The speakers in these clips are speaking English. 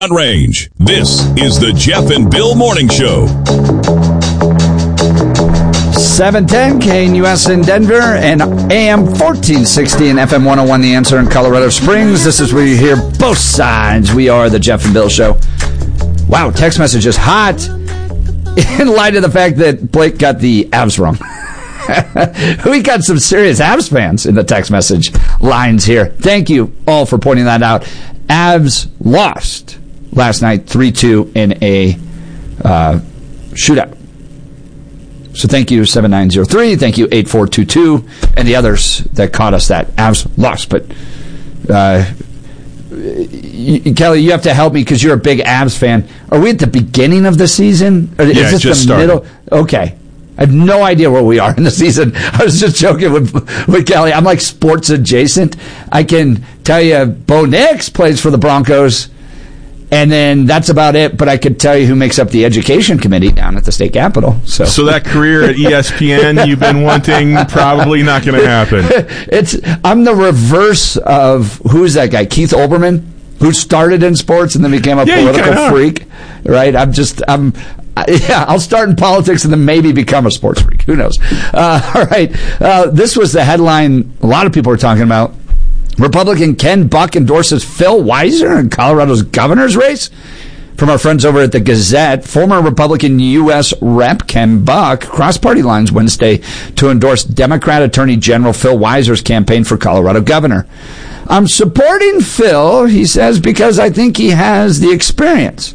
Range. This is the Jeff and Bill Morning Show. 710 KNUS in Denver and AM 1460 and FM 101 The Answer in Colorado Springs. This is where you hear both sides. We are the Jeff and Bill Show. Wow, text message is hot in light of the fact that Blake got the Avs wrong. We got some serious Avs fans in the text message lines here. Thank you all for pointing that out. Avs lost last night 3-2 in a shootout. So thank you 7903, thank you 8422, and the others that caught us that. Avs lost, but Kelly, you have to help me because you're a big Avs fan. Are we at the beginning of the season? Or is this just the started. middle? Okay. I have no idea where we are in the season. I was just joking with Kelly. I'm like sports adjacent. I can tell you Bo Nix plays for the Broncos, and then that's about it. But I could tell you who makes up the education committee down at the state capitol. So that career at ESPN you've been wanting, probably not going to happen. I'm the reverse of, who's that guy? Keith Olbermann, who started in sports and then became a political freak, right? I'll start in politics and then maybe become a sports freak. Who knows? All right. This was the headline a lot of people are talking about. Republican Ken Buck endorses Phil Weiser in Colorado's governor's race. From our friends over at the Gazette, former Republican U.S. Rep Ken Buck crossed party lines Wednesday to endorse Democrat Attorney General Phil Weiser's campaign for Colorado governor. I'm supporting Phil, he says, because I think he has the experience.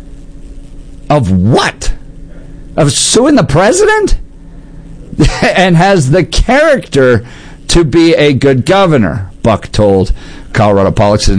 Of what? Of suing the president? And has the character to be a good governor, Buck told Colorado Politics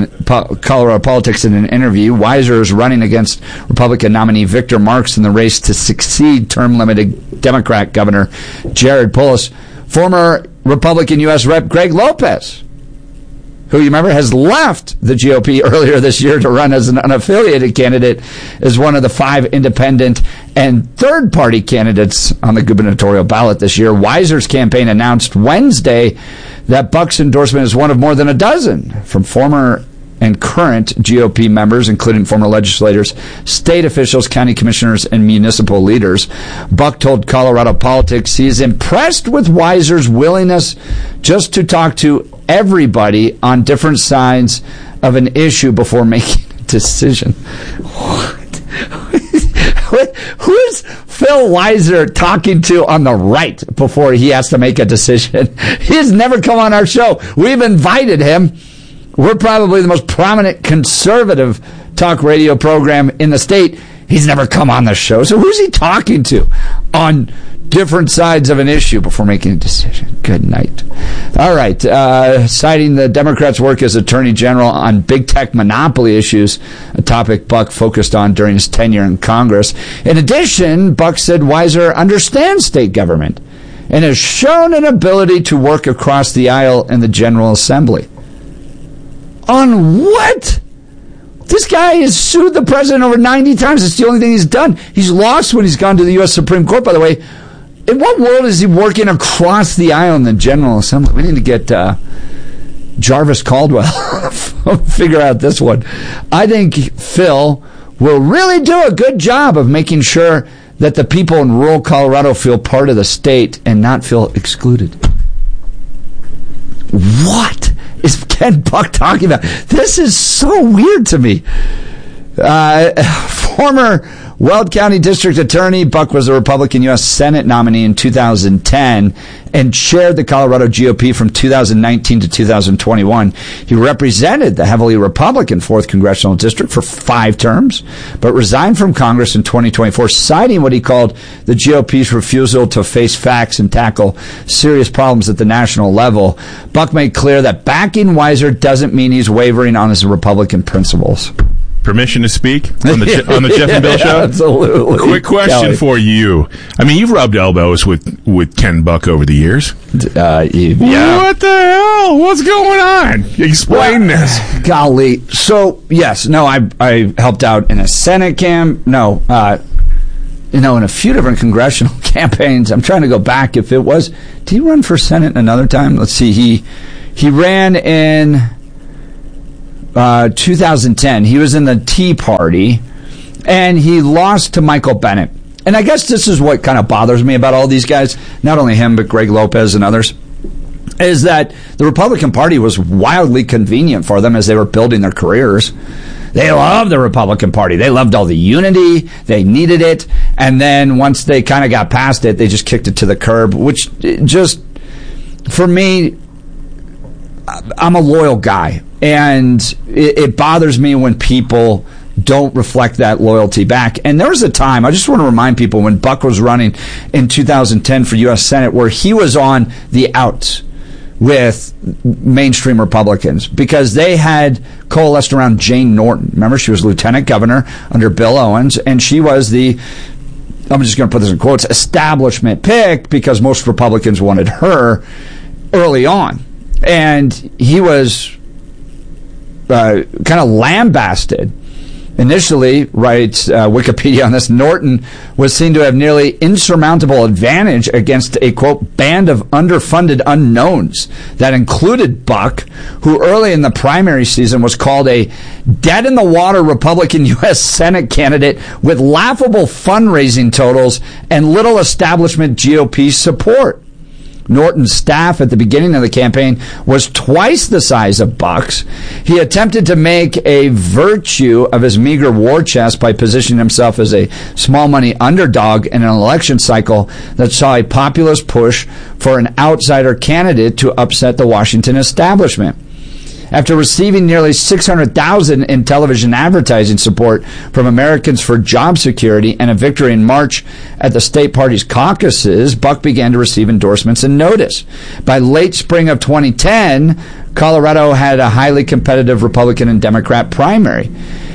in an interview. Weiser is running against Republican nominee Victor Marks in the race to succeed term-limited Democrat Governor Jared Polis. Former Republican U.S. Rep Greg Lopez, who you remember has left the GOP earlier this year to run as an unaffiliated candidate, is one of the 5 independent and third-party candidates on the gubernatorial ballot this year. Weiser's campaign announced Wednesday that Buck's endorsement is one of more than a dozen from former and current GOP members, including former legislators, state officials, county commissioners, and municipal leaders. Buck told Colorado Politics he is impressed with Weiser's willingness just to talk to everybody on different sides of an issue before making a decision. Who is Phil Weiser talking to on the right before he has to make a decision? He's never come on our show. We've invited him. We're probably the most prominent conservative talk radio program in the state. He's never come on the show. So who's he talking to on different sides of an issue before making a decision? Good night. All right. Citing the Democrats' work as Attorney General on big tech monopoly issues, a topic Buck focused on during his tenure in Congress. In addition, Buck said Weiser understands state government and has shown an ability to work across the aisle in the General Assembly. On what? This guy has sued the president over 90 times. It's the only thing he's done. He's lost when he's gone to the U.S. Supreme Court, by the way. In what world is he working across the aisle in the General Assembly? We need to get Jarvis Caldwell figure out this one. I think Phil will really do a good job of making sure that the people in rural Colorado feel part of the state and not feel excluded. What is Ken Buck talking about? This is so weird to me. Former Weld County District Attorney, Buck was a Republican U.S. Senate nominee in 2010 and chaired the Colorado GOP from 2019 to 2021. He represented the heavily Republican 4th Congressional District for 5 terms, but resigned from Congress in 2024, citing what he called the GOP's refusal to face facts and tackle serious problems at the national level. Buck made clear that backing Weiser doesn't mean he's wavering on his Republican principles. Permission to speak on the Jeff and Bill Show? Absolutely. Quick question Kelly. for you. I mean, you've rubbed elbows with Ken Buck over the years. Yeah. What the hell? What's going on? Explain this. Golly. So, yes. No, I helped out in a Senate in a few different congressional campaigns. I'm trying to go back if it was. Did he run for Senate another time? Let's see. He ran in 2010. He was in the Tea Party, and he lost to Michael Bennet. And I guess this is what kind of bothers me about all these guys, not only him, but Greg Lopez and others, is that the Republican Party was wildly convenient for them as they were building their careers. They loved the Republican Party. They loved all the unity. They needed it. And then once they kind of got past it, they just kicked it to the curb, which just, for me, I'm a loyal guy. And it bothers me when people don't reflect that loyalty back. And there was a time, I just want to remind people, when Buck was running in 2010 for U.S. Senate, where he was on the outs with mainstream Republicans because they had coalesced around Jane Norton. Remember, she was lieutenant governor under Bill Owens, and she was the, I'm just going to put this in quotes, establishment pick because most Republicans wanted her early on. And he was kind of lambasted. Initially, writes Wikipedia on this, Norton was seen to have nearly insurmountable advantage against a, quote, band of underfunded unknowns that included Buck, who early in the primary season was called a dead-in-the-water Republican U.S. Senate candidate with laughable fundraising totals and little establishment GOP support. Norton's staff at the beginning of the campaign was twice the size of Buck's. He attempted to make a virtue of his meager war chest by positioning himself as a small money underdog in an election cycle that saw a populist push for an outsider candidate to upset the Washington establishment. After receiving nearly $600,000 in television advertising support from Americans for Job Security and a victory in March at the state party's caucuses, Buck began to receive endorsements and notice. By late spring of 2010, Colorado had a highly competitive Republican and Democrat primary.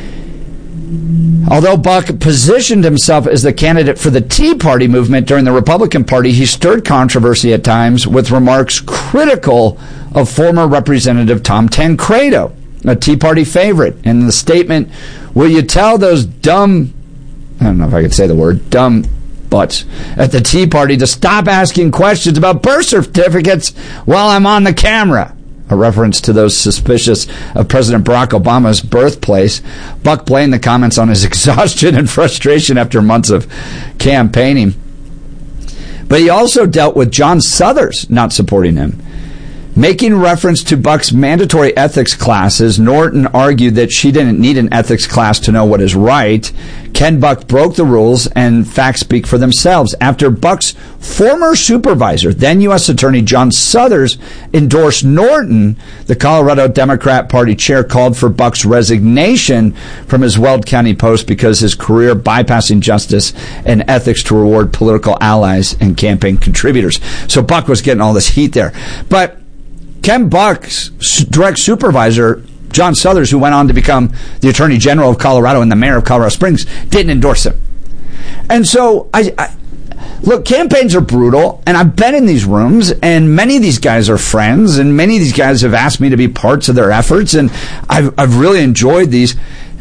Although Buck positioned himself as the candidate for the Tea Party movement during the Republican Party, he stirred controversy at times with remarks critical of former Representative Tom Tancredo, a Tea Party favorite. And the statement, will you tell those dumb, I don't know if I could say the word, dumb butts at the Tea Party to stop asking questions about birth certificates while I'm on the camera? A reference to those suspicious of President Barack Obama's birthplace. Buck blamed the comments on his exhaustion and frustration after months of campaigning. But he also dealt with John Suthers not supporting him. Making reference to Buck's mandatory ethics classes, Norton argued that she didn't need an ethics class to know what is right. Ken Buck broke the rules, and facts speak for themselves. After Buck's former supervisor, then U.S. Attorney John Suthers, endorsed Norton, the Colorado Democrat Party chair called for Buck's resignation from his Weld County post because his career bypassing justice and ethics to reward political allies and campaign contributors. So Buck was getting all this heat there. But Ken Buck's direct supervisor, John Suthers, who went on to become the Attorney General of Colorado and the mayor of Colorado Springs, didn't endorse him. And so, look, campaigns are brutal, and I've been in these rooms, and many of these guys are friends, and many of these guys have asked me to be parts of their efforts, and I've really enjoyed these.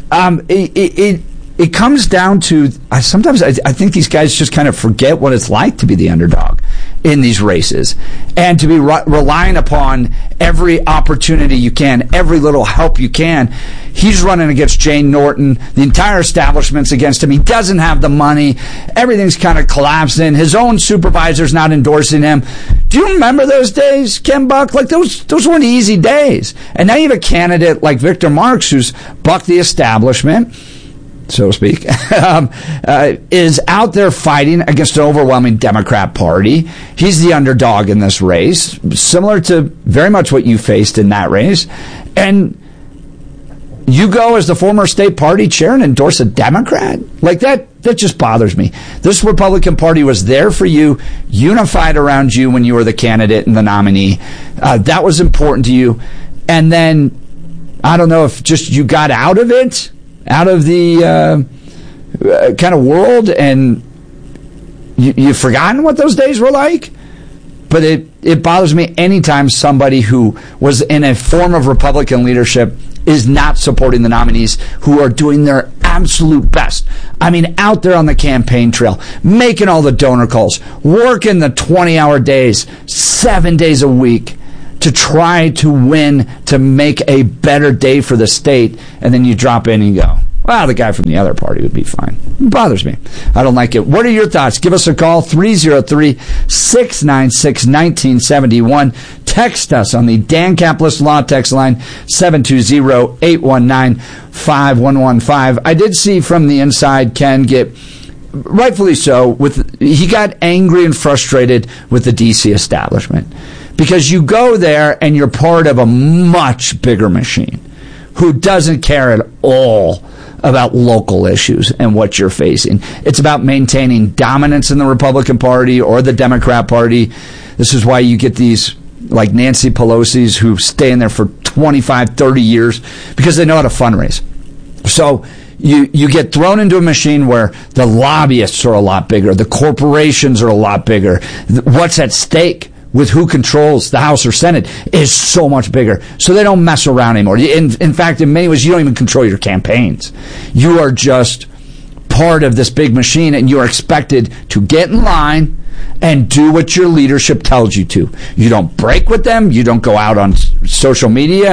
It comes down to, sometimes I think these guys just kind of forget what it's like to be the underdog in these races and to be relying upon every opportunity you can, every little help you can. He's running against Jane Norton. The entire establishment's against him. He doesn't have the money. Everything's kind of collapsing. His own supervisor's not endorsing him. Do you remember those days, Ken Buck? Like, those weren't easy days. And now you have a candidate like Victor Marx, who's bucked the establishment, so to speak, is out there fighting against an overwhelming Democrat Party. He's the underdog in this race, similar to very much what you faced in that race. And you go as the former state party chair and endorse a Democrat? Like, that just bothers me. This Republican Party was there for you, unified around you when you were the candidate and the nominee. That was important to you. And then, I don't know if just you got out of it, out of the kind of world, and you've forgotten what those days were like. But it bothers me anytime somebody who was in a form of Republican leadership is not supporting the nominees who are doing their absolute best. I mean, out there on the campaign trail, making all the donor calls, working the 20-hour days, 7 days a week to try to win, to make a better day for the state, and then you drop in and you go, well, the guy from the other party would be fine. It bothers me. I don't like it. What are your thoughts? Give us a call, 303-696-1971. Text us on the Dan Caplis Law text line, 720-819-5115. I did see from the inside Ken get, rightfully so, he got angry and frustrated with the D.C. establishment. Because you go there and you're part of a much bigger machine who doesn't care at all about local issues and what you're facing. It's about maintaining dominance in the Republican Party or the Democrat Party. This is why you get these like Nancy Pelosi's who stay in there for 25, 30 years because they know how to fundraise. So you get thrown into a machine where the lobbyists are a lot bigger, the corporations are a lot bigger. What's at stake with who controls the House or Senate is so much bigger. So they don't mess around anymore. In fact, in many ways, you don't even control your campaigns. You are just part of this big machine, and you are expected to get in line and do what your leadership tells you to. You don't break with them. You don't go out on social media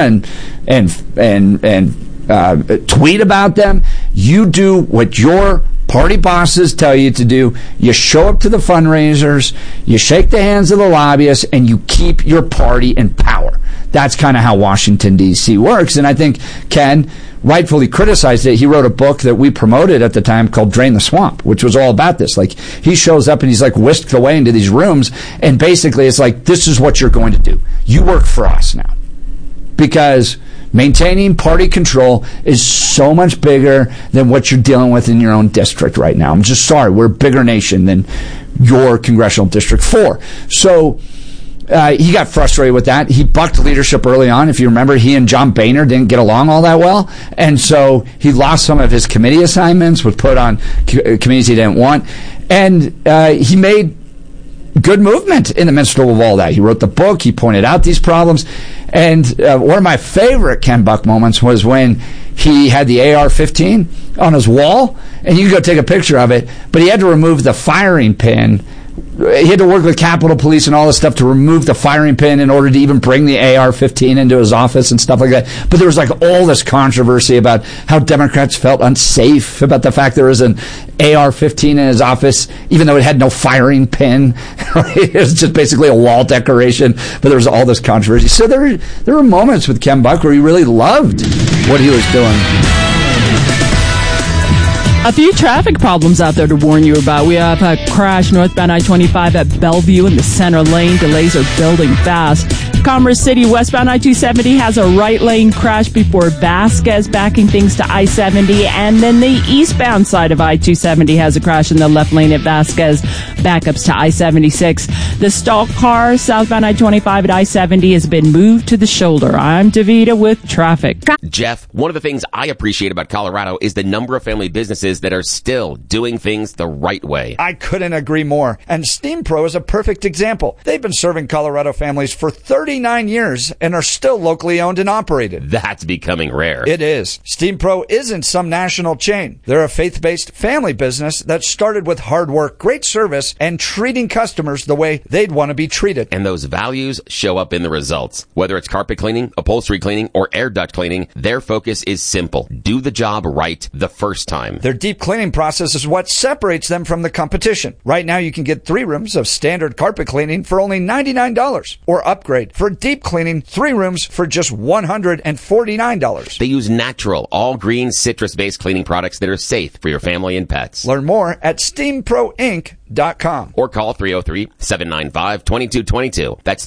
and tweet about them. You do what your party bosses tell you to do. You show up to the fundraisers, you shake the hands of the lobbyists, and you keep your party in power. That's kind of how Washington, D.C. works. And I think Ken rightfully criticized it. He wrote a book that we promoted at the time called Drain the Swamp, which was all about this. Like, he shows up and he's like whisked away into these rooms, and basically it's like, this is what you're going to do. You work for us now. Because maintaining party control is so much bigger than what you're dealing with in your own district right now. I'm just sorry. We're a bigger nation than your congressional District 4. So he got frustrated with that. He bucked leadership early on. If you remember, he and John Boehner didn't get along all that well. And so he lost some of his committee assignments, was put on committees he didn't want. And he made good movement in the midst of all that. He wrote the book. He pointed out these problems. And one of my favorite Ken Buck moments was when he had the AR-15 on his wall, and you can go take a picture of it, but he had to remove the firing pin. He had to work with Capitol Police and all this stuff to remove the firing pin in order to even bring the AR-15 into his office and stuff like that. But there was like all this controversy about how Democrats felt unsafe about the fact there was an AR-15 in his office, even though it had no firing pin. It was just basically a wall decoration. But there was all this controversy. So there were moments with Ken Buck where he really loved what he was doing. A few traffic problems out there to warn you about. We have a crash northbound I-25 at Bellevue in the center lane. Delays are building fast. Commerce City westbound I-270 has a right lane crash before Vasquez, backing things to I-70. And then the eastbound side of I-270 has a crash in the left lane at Vasquez, backups to I-76. The stalled car southbound I-25 at I-70 has been moved to the shoulder. I'm Davita with traffic. Jeff, one of the things I appreciate about Colorado is the number of family businesses that are still doing things the right way. I couldn't agree more. And Steam Pro is a perfect example. They've been serving Colorado families for 39 years and are still locally owned and operated. That's becoming rare. It is. Steam Pro isn't some national chain. They're a faith-based family business that started with hard work, great service, and treating customers the way they'd want to be treated. And those values show up in the results. Whether it's carpet cleaning, upholstery cleaning, or air duct cleaning, their focus is simple. Do the job right the first time. Their deep cleaning process is what separates them from the competition. Right now, you can get 3 rooms of standard carpet cleaning for only $99, or upgrade for deep cleaning 3 rooms for just $149. They use natural, all-green, citrus-based cleaning products that are safe for your family and pets. Learn more at steamproinc.com. Or call 303-795-2222. That's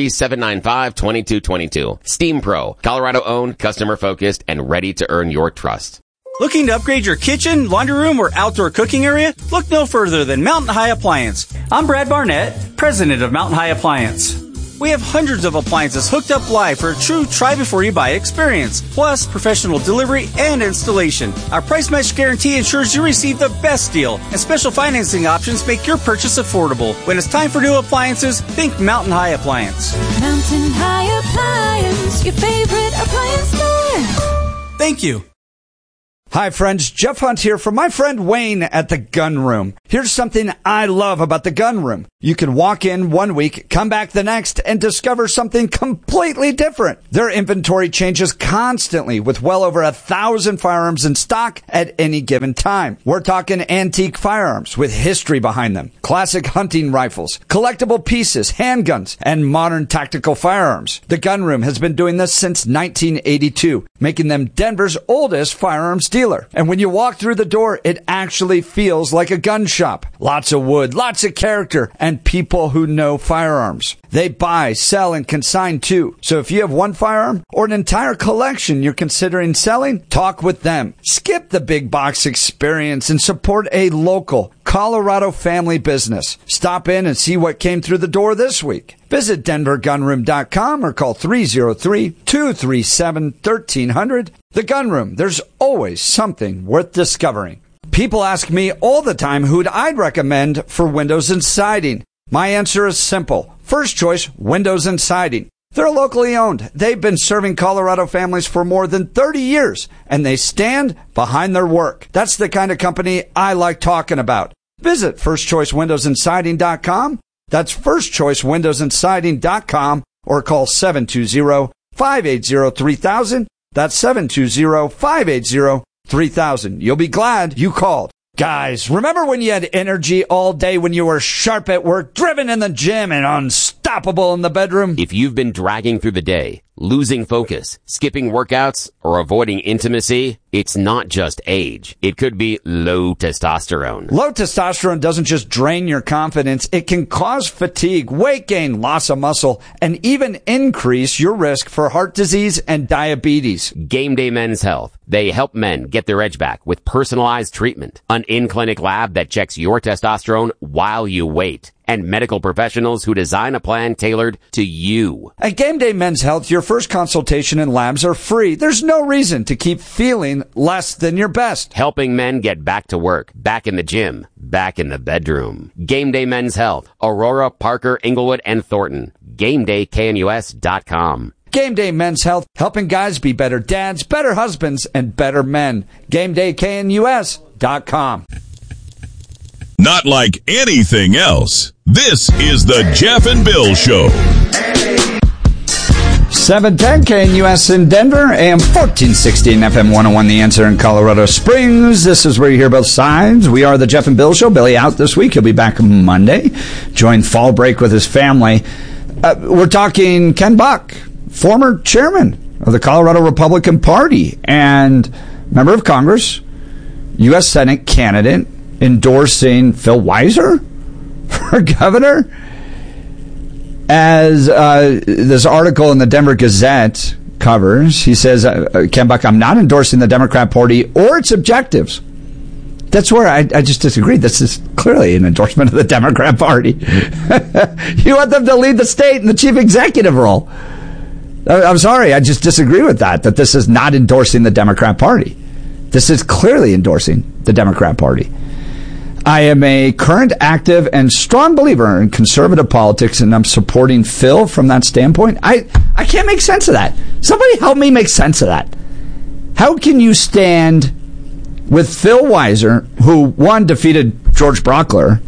303-795-2222. Steam Pro, Colorado-owned, customer-focused, and ready to earn your trust. Looking to upgrade your kitchen, laundry room, or outdoor cooking area? Look no further than Mountain High Appliance. I'm Brad Barnett, president of Mountain High Appliance. We have hundreds of appliances hooked up live for a true try-before-you-buy experience, plus professional delivery and installation. Our price match guarantee ensures you receive the best deal, and special financing options make your purchase affordable. When it's time for new appliances, think Mountain High Appliance. Mountain High Appliance, your favorite appliance store. Thank you. Hi, friends. Jeff Hunt here from my friend Wayne at the Gun Room. Here's something I love about the Gun Room. You can walk in one week, come back the next, and discover something completely different. Their inventory changes constantly with well over 1,000 firearms in stock at any given time. We're talking antique firearms with history behind them, classic hunting rifles, collectible pieces, handguns, and modern tactical firearms. The Gun Room has been doing this since 1982, making them Denver's oldest firearms dealer. And when you walk through the door, it actually feels like a gun shop. Lots of wood, lots of character, and people who know firearms. They buy, sell, and consign too. So if you have one firearm or an entire collection you're considering selling, talk with them. Skip the big box experience and support a local Colorado family business. Stop in and see what came through the door this week. Visit denvergunroom.com or call 303-237-1300. The Gun Room, there's always something worth discovering. People ask me all the time who'd I'd recommend for windows and siding. My answer is simple. First choice, Windows and Siding. They're locally owned. They've been serving Colorado families for more than 30 years, and they stand behind their work. That's the kind of company I like talking about. Visit firstchoicewindowsandsiding.com. That's firstchoicewindowsandsiding.com or call 720-580-3000. That's 720-580-3000. You'll be glad you called. Guys, remember when you had energy all day when you were sharp at work, driven in the gym, and unstoppable in the bedroom? If you've been dragging through the day, losing focus, skipping workouts, or avoiding intimacy, it's not just age. It could be low testosterone. Low testosterone doesn't just drain your confidence. It can cause fatigue, weight gain, loss of muscle, and even increase your risk for heart disease and diabetes. Game Day Men's Health. They help men get their edge back with personalized treatment, an in-clinic lab that checks your testosterone while you wait, and medical professionals who design a plan tailored to you. At Game Day Men's Health, your first consultation and labs are free. There's no reason to keep feeling less than your best. Helping men get back to work, back in the gym, back in the bedroom. Game Day Men's Health. Aurora, Parker, Inglewood, and Thornton. GameDayKNUS.com. Game Day Men's Health, helping guys be better dads, better husbands, and better men. GameDayKNUS.com. Not like anything else. This is the Jeff and Bill Show. 710 KNUS in Denver, AM 1460 and FM 101 The Answer in Colorado Springs. This is where you hear both sides. We are the Jeff and Bill Show. Billy out this week. He'll be back Monday. Join fall break with his family. We're talking Ken Buck, former chairman of the Colorado Republican Party and member of Congress, U.S. Senate candidate, endorsing Phil Weiser for governor. As this article in the Denver Gazette covers, he says, Ken Buck, I'm not endorsing the Democrat Party or its objectives. That's where I just disagree. This is clearly an endorsement of the Democrat Party. You want them to lead the state in the chief executive role. I'm sorry, I just disagree with that this is not endorsing the Democrat Party. This is clearly endorsing the Democrat Party. I am a current, active, and strong believer in conservative politics, and I'm supporting Phil from that standpoint. I can't make sense of that. Somebody help me make sense of that. How can you stand with Phil Weiser, who, one, defeated George Brockler,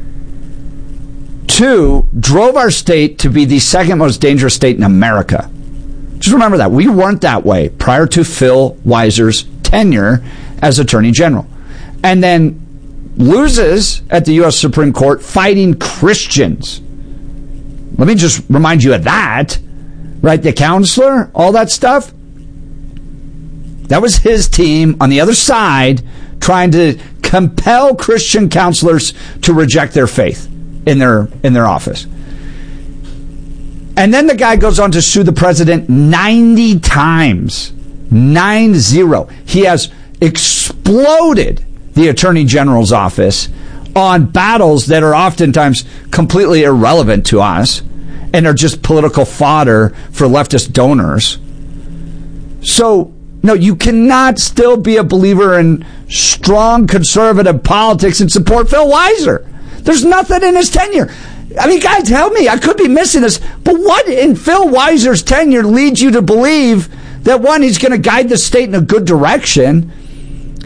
two, drove our state to be the second most dangerous state in America? Just remember that. We weren't that way prior to Phil Weiser's tenure as Attorney General. And then loses at the U.S. Supreme Court fighting Christians. Let me just remind you of that. Right? The counselor, all that stuff. That was his team on the other side trying to compel Christian counselors to reject their faith in their office. And then the guy goes on to sue the president 90 times. 90. He has exploded the Attorney General's office on battles that are oftentimes completely irrelevant to us and are just political fodder for leftist donors. So, no, you cannot still be a believer in strong conservative politics and support Phil Weiser. There's nothing in his tenure. I mean, guys, help me. I could be missing this. But what in Phil Weiser's tenure leads you to believe that, one, he's going to guide the state in a good direction,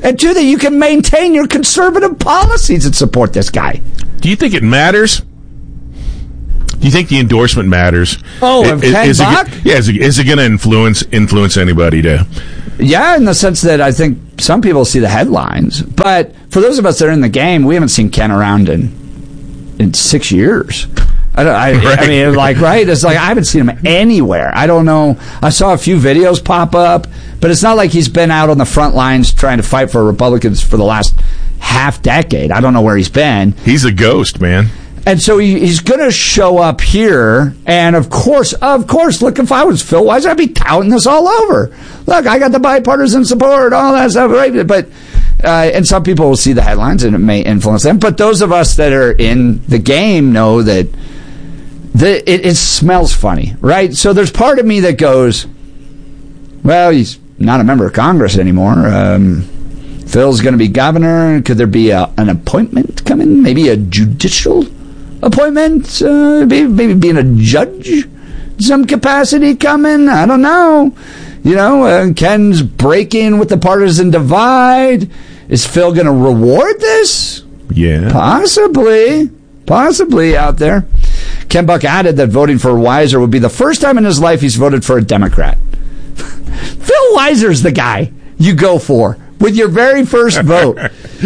and two, that you can maintain your conservative policies and support this guy. Do you think it matters? Do you think the endorsement matters? Oh, of Ken Buck? Is it going to influence anybody to? Yeah, in the sense that I think some people see the headlines, but for those of us that are in the game, we haven't seen Ken around in 6 years. I mean, like, right? It's like I haven't seen him anywhere. I don't know. I saw a few videos pop up, but it's not like he's been out on the front lines trying to fight for Republicans for the last half decade. I don't know where he's been. He's a ghost, man. And so he's going to show up here, and of course, look, if I was Phil Weiser, I'd be touting this all over. Look, I got the bipartisan support, all that stuff, right? But and some people will see the headlines, and it may influence them. But those of us that are in the game know that it smells funny, right? So there's part of me that goes, well, he's not a member of Congress anymore. Phil's going to be governor. Could there be an appointment coming? Maybe a judicial appointment? Maybe being a judge? Some capacity coming? I don't know. You know, Ken's breaking with the partisan divide. Is Phil going to reward this? Yeah. Possibly out there. Ken Buck added that voting for Weiser would be the first time in his life he's voted for a Democrat. Phil Weiser's the guy you go for with your very first vote.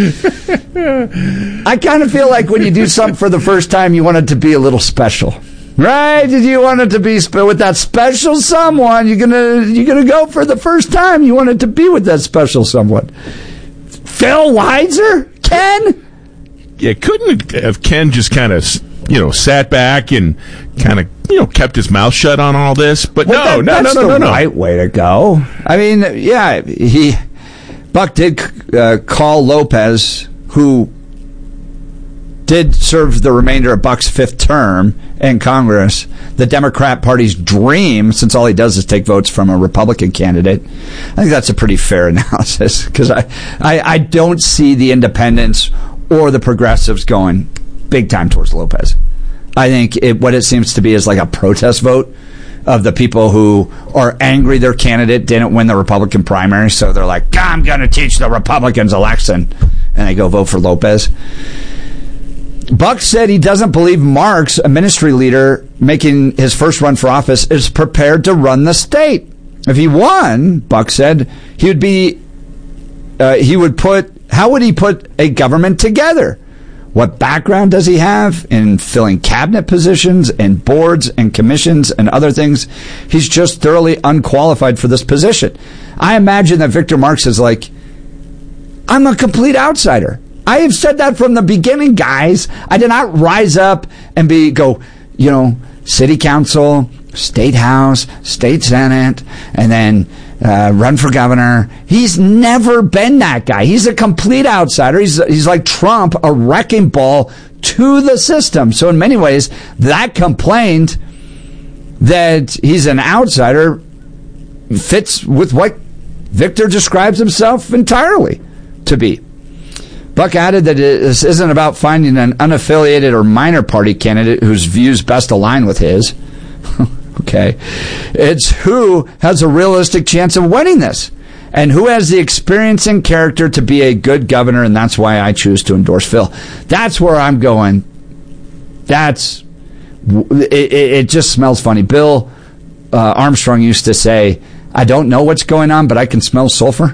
I kind of feel like when you do something for the first time, you want it to be a little special. Right? You want it to be with that special someone. You're gonna go for the first time. You want it to be with that special someone. Phil Weiser? Ken? Yeah, couldn't have Ken just kind of, sat back and kind of, kept his mouth shut on all this? But well, no. That's the right way to go. I mean, yeah, Buck did call Lopez, who did serve the remainder of Buck's fifth term in Congress, the Democrat Party's dream, since all he does is take votes from a Republican candidate. I think that's a pretty fair analysis, because I don't see the independents or the progressives going big time towards Lopez. I think what it seems to be is like a protest vote of the people who are angry their candidate didn't win the Republican primary, so they're like, I'm going to teach the Republicans a lesson, and they go vote for Lopez. Buck said he doesn't believe Marks, a ministry leader making his first run for office, is prepared to run the state. If he won, Buck said, how would he put a government together? What background does he have in filling cabinet positions and boards and commissions and other things? He's just thoroughly unqualified for this position. I imagine that Victor Marks is like, I'm a complete outsider. I have said that from the beginning, guys. I did not rise up and go, city council, state house, state senate, and then run for governor. He's never been that guy. He's a complete outsider. He's like Trump, a wrecking ball to the system. So in many ways, that complaint that he's an outsider fits with what Victor describes himself entirely to be. Buck added that this isn't about finding an unaffiliated or minor party candidate whose views best align with his. Okay. It's who has a realistic chance of winning this and who has the experience and character to be a good governor, and that's why I choose to endorse Phil. That's where I'm going. It just smells funny. Bill Armstrong used to say, I don't know what's going on, but I can smell sulfur.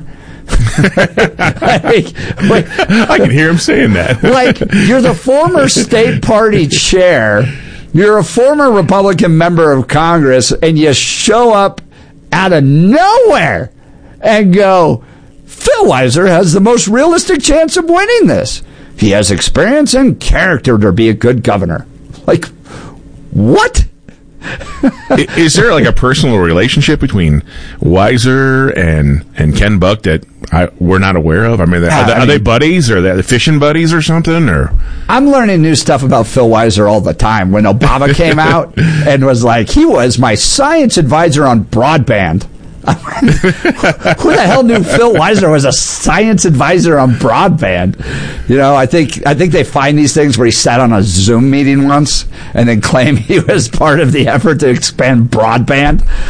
I can hear him saying that. Like, you're the former state party chair, you're a former Republican member of Congress, and you show up out of nowhere and go, Phil Weiser has the most realistic chance of winning this. He has experience and character to be a good governor. Like, what? Is there like a personal relationship between Weiser and Ken Buck that we're not aware of? I mean, are they buddies, or are they fishing buddies or something? Or I'm learning new stuff about Phil Weiser all the time. When Obama came out and was like, he was my science advisor on broadband. Who the hell knew Phil Weiser was a science advisor on broadband? I think they find these things where he sat on a Zoom meeting once and then claim he was part of the effort to expand broadband.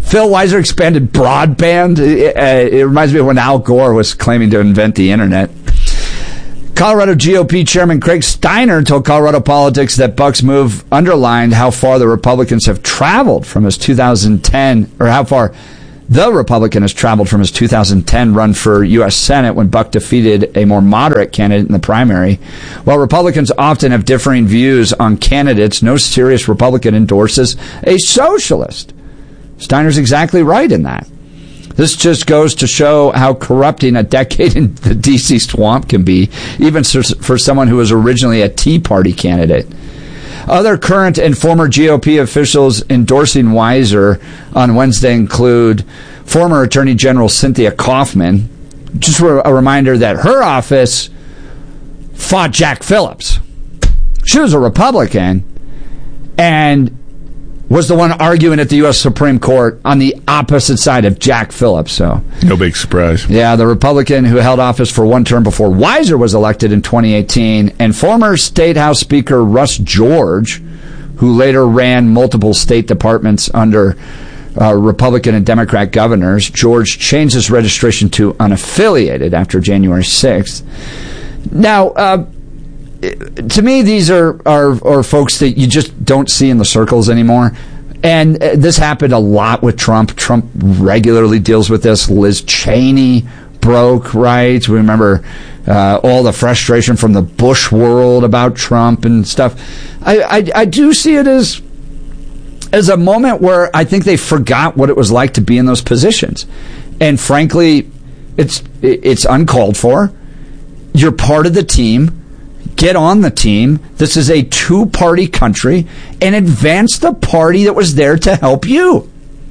Phil Weiser expanded broadband. It reminds me of when Al Gore was claiming to invent the internet. Colorado GOP Chairman Craig Steiner told Colorado Politics that Buck's move underlined how far the Republicans have traveled from his 2010, or how far the Republican has traveled from his 2010 run for U.S. Senate when Buck defeated a more moderate candidate in the primary. While Republicans often have differing views on candidates, no serious Republican endorses a socialist. Steiner's exactly right in that. This just goes to show how corrupting a decade in the D.C. swamp can be, even for someone who was originally a Tea Party candidate. Other current and former GOP officials endorsing Weiser on Wednesday include former Attorney General Cynthia Kaufman. Just a reminder that her office fought Jack Phillips. She was a Republican and was the one arguing at the U.S. Supreme Court on the opposite side of Jack Phillips. So no big surprise. Yeah, the Republican who held office for one term before Weiser was elected in 2018, and former State House Speaker Russ George, who later ran multiple state departments under Republican and Democrat governors. George changed his registration to unaffiliated after January 6th. Now, to me, these are folks that you just don't see in the circles anymore. And this happened a lot with Trump. Trump regularly deals with this. Liz Cheney broke, right? We remember all the frustration from the Bush world about Trump and stuff. I do see it as a moment where I think they forgot what it was like to be in those positions. And frankly, it's uncalled for. You're part of the team. Get on the team. This is a two-party country, and advance the party that was there to help you.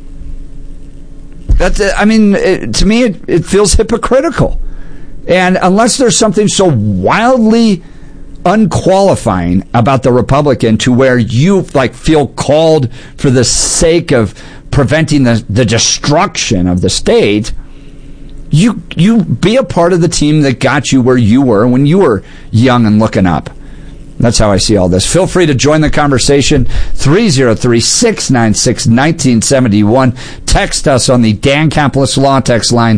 To me, it feels hypocritical. And unless there's something so wildly unqualifying about the Republican to where you feel called for the sake of preventing the destruction of the state, You be a part of the team that got you where you were when you were young and looking up. That's how I see all this. Feel free to join the conversation. 303-696-1971. Text us on the Dan Caplis Law text line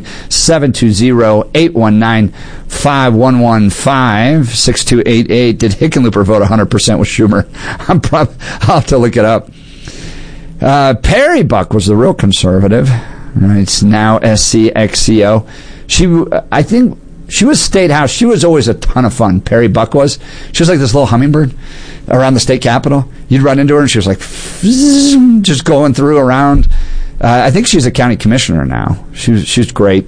720-819-5115 6288. Did Hickenlooper vote 100% with Schumer? I'll have to look it up. Perry Buck was the real conservative. It's now SCXCO. I think she was State House. She was always a ton of fun. Perry Buck was. She was like this little hummingbird around the state capitol. You'd run into her and she was like just going through around. I think she's a county commissioner now. She's great.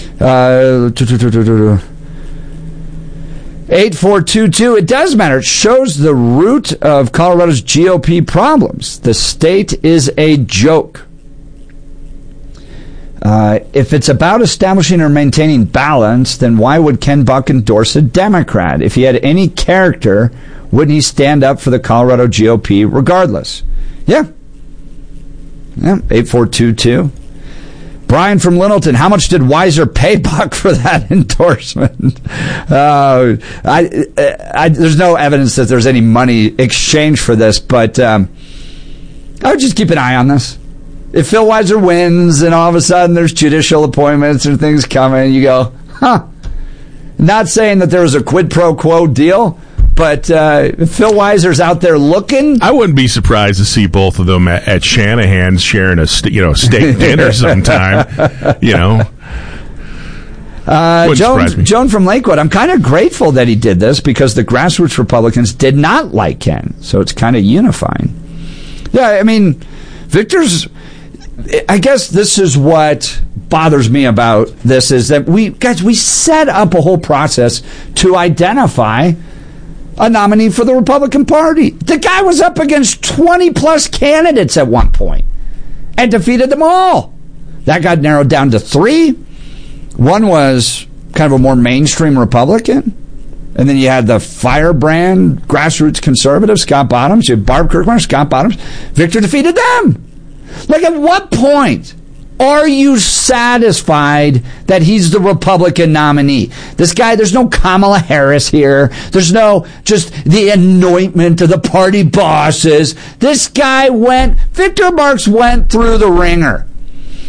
8422. It does matter. It shows the root of Colorado's GOP problems. The state is a joke. If it's about establishing or maintaining balance, then why would Ken Buck endorse a Democrat? If he had any character, wouldn't he stand up for the Colorado GOP regardless? Yeah. 8422. Brian from Littleton, how much did Weiser pay Buck for that endorsement? There's no evidence that there's any money exchanged for this, but I would just keep an eye on this. If Phil Weiser wins and all of a sudden there's judicial appointments and things coming, you go, huh. Not saying that there was a quid pro quo deal, but if Phil Weiser's out there looking, I wouldn't be surprised to see both of them at Shanahan's sharing a steak dinner sometime. Joan from Lakewood, I'm kind of grateful that he did this because the grassroots Republicans did not like Ken, so it's kind of unifying. Yeah, I mean, Victor's. I guess this is what bothers me about this is that we set up a whole process to identify a nominee for the Republican Party. The guy was up against 20 plus candidates at one point and defeated them all. That got narrowed down to 3. One was kind of a more mainstream Republican. And then you had the firebrand grassroots conservative, Scott Bottoms. You had Barb Kirkmeyer, Scott Bottoms. Victor defeated them. Like, at what point are you satisfied that he's the Republican nominee? This guy, there's no Kamala Harris here. There's no just the anointment of the party bosses. This guy Victor Marks went through the ringer.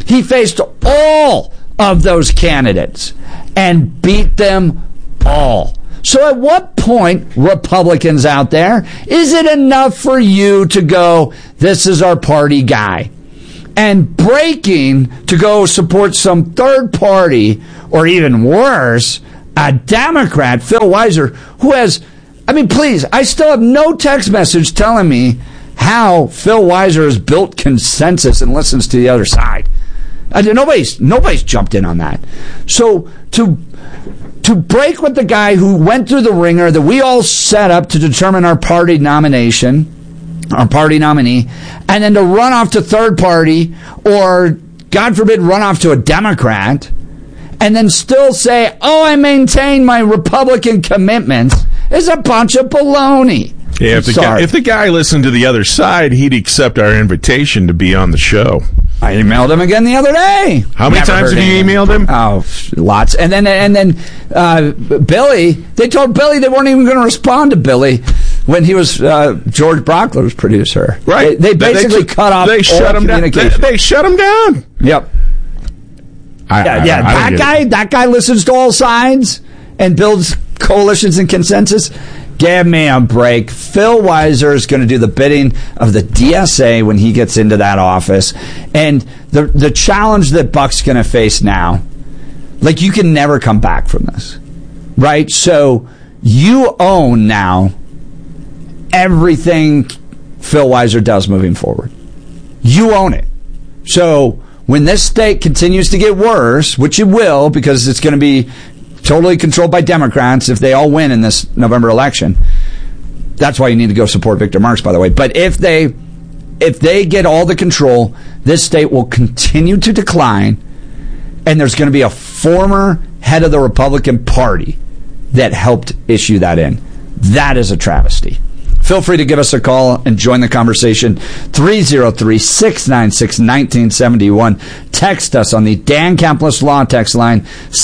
He faced all of those candidates and beat them all. So at what point, Republicans out there, is it enough for you to go, this is our party guy? And breaking to go support some third party, or even worse, a Democrat, Phil Weiser, who has, I mean, please, I still have no text message telling me how Phil Weiser has built consensus and listens to the other side. Nobody's jumped in on that. So to break with the guy who went through the ringer that we all set up to determine our party nomination, our party nominee, and then to run off to third party, or God forbid run off to a Democrat, and then still say, oh, I maintain my Republican commitments, is a bunch of baloney. Yeah, if the guy listened to the other side, he'd accept our invitation to be on the show. I emailed him again the other day. How many times have you emailed him? Oh, lots. And then Billy, they told Billy they weren't even going to respond to Billy when he was George Brockler's producer. Right. They basically cut off all communication. They shut him down. Yep. That guy listens to all sides and builds coalitions and consensus. Give me a break. Phil Weiser is going to do the bidding of the DSA when he gets into that office. And the challenge that Buck's going to face now, like, you can never come back from this, right? So you own now everything Phil Weiser does moving forward. You own it. So when this state continues to get worse, which it will, because it's going to be totally controlled by Democrats if they all win in this November election. That's why you need to go support Victor Marks, by the way. But if they get all the control, this state will continue to decline, and there's going to be a former head of the Republican Party that helped issue that in. That is a travesty. Feel free to give us a call and join the conversation. 303-696-1971. Text us on the Dan Campbell Law text line,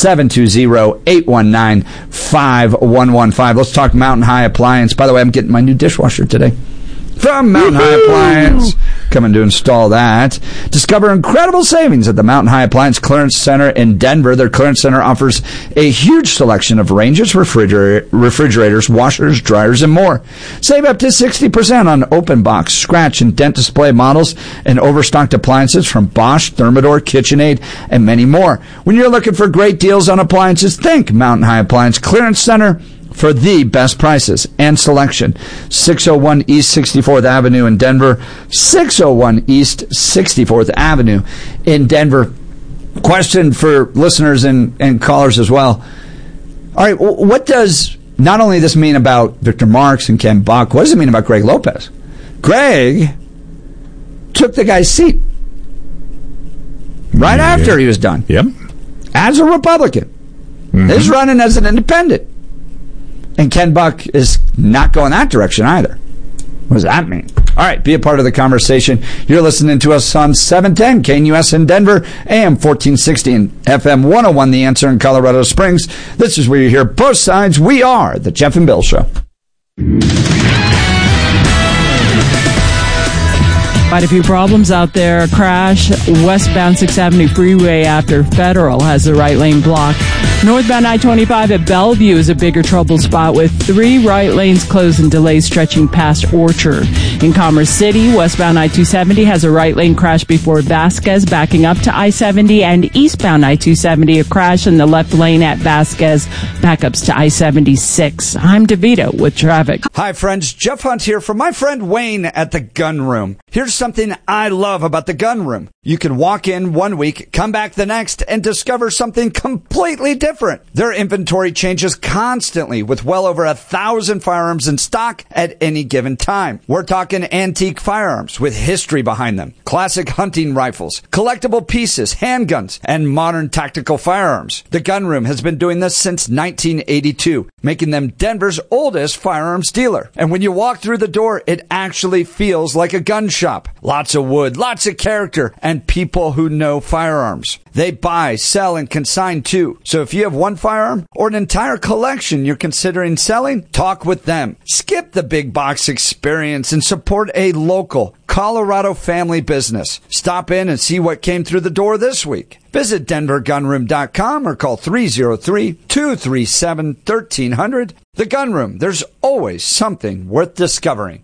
720-819-5115. Let's talk Mountain High Appliance. By the way, I'm getting my new dishwasher today from Mountain High Appliance. Coming to install that. Discover incredible savings at the Mountain High Appliance Clearance Center in Denver. Their clearance center offers a huge selection of ranges, refrigerators, washers, dryers, and more. Save up to 60% on open box, scratch, and dent display models and overstocked appliances from Bosch, Thermador, KitchenAid, and many more. When you're looking for great deals on appliances, think Mountain High Appliance Clearance Center for the best prices and selection. 601 East 64th Avenue in Denver. 601 East 64th Avenue in Denver. Question for listeners and callers as well. All right, what does not only this mean about Victor Marks and Ken Buck, what does it mean about Greg Lopez? Greg took the guy's seat right after he was done. Yep. As a Republican. Mm-hmm. He's running as an independent. And Ken Buck is not going that direction either. What does that mean? All right, be a part of the conversation. You're listening to us on 710 KNUS in Denver, AM 1460 and FM 101, The Answer in Colorado Springs. This is where you hear both sides. We are the Jeff and Bill Show. Quite a few problems out there. A crash westbound 6th Avenue Freeway after Federal has the right lane blocked. Northbound I-25 at Bellevue is a bigger trouble spot with 3 right lanes closed and delays stretching past Orchard. In Commerce City, westbound I-270 has a right lane crash before Vasquez, backing up to I-70, and eastbound I-270 a crash in the left lane at Vasquez, backups to I-76. I'm DeVito with traffic. Hi friends, Jeff Hunt here from my friend Wayne at the Gun Room. Here's something I love about the Gun Room. You can walk in one week, come back the next, and discover something completely different. Their inventory changes constantly with well over 1,000 firearms in stock at any given time. We're talking antique firearms with history behind them, classic hunting rifles, collectible pieces, handguns, and modern tactical firearms. The Gun Room has been doing this since 1982, making them Denver's oldest firearms dealer. And when you walk through the door, it actually feels like a gun shop. Lots of wood, lots of character, and people who know firearms. They buy, sell, and consign too. So if you have one firearm or an entire collection you're considering selling, talk with them. Skip the big box experience and support a local, Colorado family business. Stop in and see what came through the door this week. Visit denvergunroom.com or call 303-237-1300. The Gun Room. There's always something worth discovering.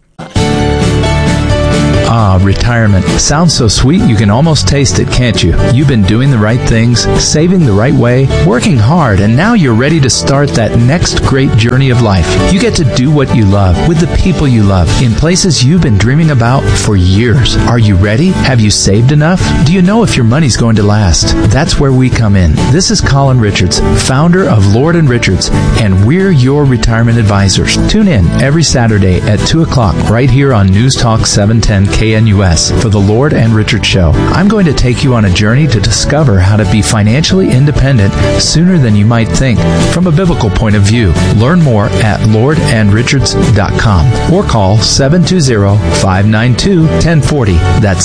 Retirement. Sounds so sweet you can almost taste it, can't you? You've been doing the right things, saving the right way, working hard, and now you're ready to start that next great journey of life. You get to do what you love, with the people you love, in places you've been dreaming about for years. Are you ready? Have you saved enough? Do you know if your money's going to last? That's where we come in. This is Colin Richards, founder of Lord & Richards, and we're your retirement advisors. Tune in every Saturday at 2 o'clock right here on News Talk 710 KNUS for the Lord and Richard Show. I'm going to take you on a journey to discover how to be financially independent sooner than you might think from a biblical point of view. Learn more at lordandrichards.com or call 720-592-1040. That's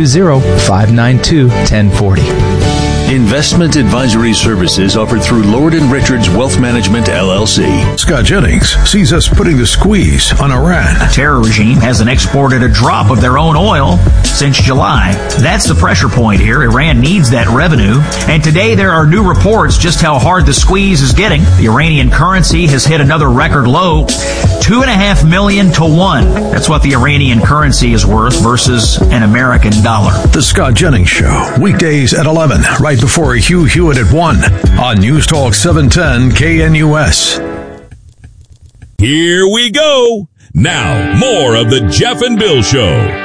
720-592-1040. Investment advisory services offered through Lord & Richards Wealth Management, LLC. Scott Jennings sees us putting the squeeze on Iran. The terror regime hasn't exported a drop of their own oil since July. That's the pressure point here. Iran needs that revenue. And today there are new reports just how hard the squeeze is getting. The Iranian currency has hit another record low, $2.5 million to 1. That's what the Iranian currency is worth versus an American dollar. The Scott Jennings Show, weekdays at 11, right before Hugh Hewitt at 1 on News Talk 710 KNUS. Here we go. Now, more of the Jeff and Bill Show.